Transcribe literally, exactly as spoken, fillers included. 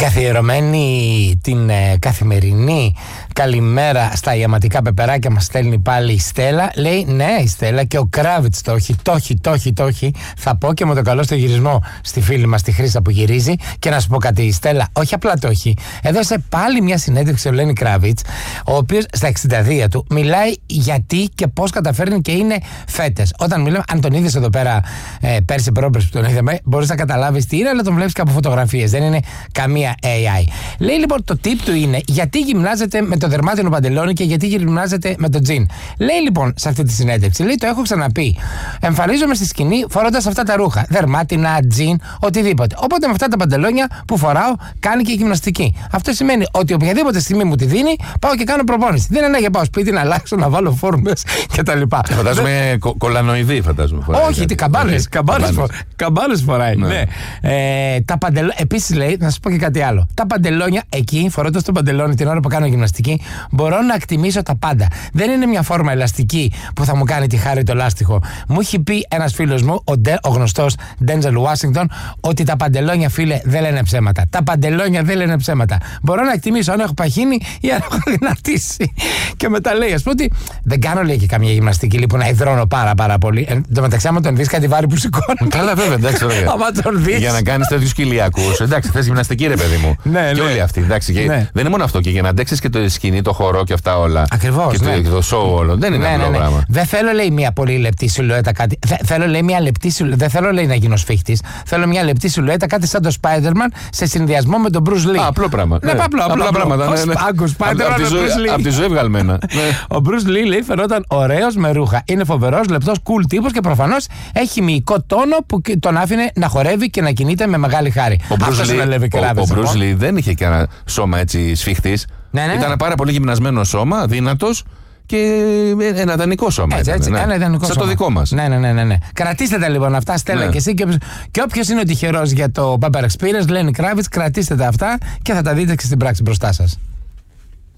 καθιερωμένη την ε, καθημερινή καλημέρα στα ιαματικά πεπεράκια μας στέλνει πάλι η Στέλλα. Λέει ναι, η Στέλλα και ο Κράβιτς το έχει, το έχει, το έχει, το έχει. Θα πω και με το καλό στο γυρισμό στη φίλη μας τη Χρύσα που γυρίζει. Και να σου πω κάτι, η Στέλλα όχι απλά το έχει, έδωσε πάλι μια συνέντευξη ο Λένι Κράβιτς, ο οποίος στα εξήντα δύο του μιλάει γιατί και πώς καταφέρνει και είναι φέτες. Όταν μιλάμε, αν τον είδες εδώ πέρα ε, πέρσι πρόπερσι που τον είδαμε, μπορείς να καταλάβεις τι είναι, αλλά τον βλέπεις και από φωτογραφίες. Δεν είναι καμία έι άι. Λέει λοιπόν το tip του είναι γιατί γυμνάζεται με το δερμάτινο παντελόνι και γιατί γυμνάζεται με το τζιν. Λέει λοιπόν σε αυτή τη συνέντευξη, λέει το έχω ξαναπεί. Εμφανίζομαι στη σκηνή φορώντας αυτά τα ρούχα. Δερμάτινα, τζιν, οτιδήποτε. Οπότε με αυτά τα παντελόνια που φοράω κάνει και γυμναστική. Αυτό σημαίνει ότι οποιαδήποτε στιγμή μου τη δίνει, πάω και κάνω προπόνηση. Δεν είναι για πάω σπίτι να αλλάξω, να βάλω φόρμες κτλ. Φαντάζομαι κο, κολανοειδή, φαντάζομαι. Φοράει, όχι, τι καμπάνες. Καμπάνες φοράει. Ναι. Ναι. Ε, τα παντελο... Επίσης λέει, να σας πω και κάτι άλλο. Τα παντελόνια εκεί, φορώντας το παντελόνι την ώρα που κάνω γυμναστική, μπορώ να εκτιμήσω τα πάντα. Δεν είναι μια φόρμα ελαστική που θα μου κάνει τη χάρη το λάστιχο. Μου έχει πει ένας φίλος μου, ο, Ντε, ο γνωστός Ντέντζελ Ουάσιγκτον, ότι τα παντελόνια, φίλε, δεν λένε ψέματα. Τα παντελόνια δεν λένε ψέματα. Μπορώ να εκτιμήσω αν έχω παχύνει ή αν έχω δυνατήσει. Και μετά λέει, ας πούμε ότι δεν κάνω λέει και καμία γυμναστική λοιπόν να υδρώνω πάρα πάρα πολύ. Εν τω μεταξύ, άμα τον δεις κάτι βάρη που σηκώνει. Καλά, βέβαια, εντάξει. Για να κάνεις τέτοιους κοιλιακούς. Εντάξει, θες γυμναστική, ρε παιδί μου. Ναι, και ναι. όλοι αυτοί. Εντάξει, ναι. Δεν είναι μόνο αυτό. Και για να αντέξεις και το σκηνή, το χορό και αυτά όλα. Ακριβώς. Και, ναι. και το show όλο. Δεν είναι ναι, απλό ναι, ναι. πράγμα. Δεν θέλω, λέει, μια πολύ λεπτή σιλουέτα κάτι. Θε, θέλω, λέει, μια λεπτή σιλουέτα. Δεν θέλω, λέει, να γίνω σφίχτης. Θέλω μια λεπτή σιλουέτα κάτι σαν το Spider-Man σε συνδυασμό με τον Bruce Lee. Α, απλό πράγμα. Ναι, απλό, απλό πράγματα. Από τη ζωή βγαλμένα. Ο Bruce Lee, λέει, φαινόταν ωραίος με ρούχα. Είναι φοβερός, λεπτός, cool τύπος και προφανώς έχει μυϊκό τόνο που τον άφηνε να χορεύει και να κινείται με μεγάλη χάρη. Ο Bruce Lee δεν είχε κανένα σώμα έτσι σφιχτής. Ναι, ναι. Ήταν πάρα πολύ γυμνασμένο σώμα, δύνατος και ένα ιδανικό σώμα. Έτσι, έτσι, ναι. ένα ιδανικό σαν σώμα. το δικό μας. Ναι, ναι, ναι, ναι, ναι. Κρατήστε τα λοιπόν αυτά, Στέλλα, ναι. Και εσύ. Και, και όποιος είναι ο τυχερός για το Pepper Experience, Lenny Kravitz, κρατήστε τα αυτά και θα τα δείτε και στην πράξη μπροστά σας.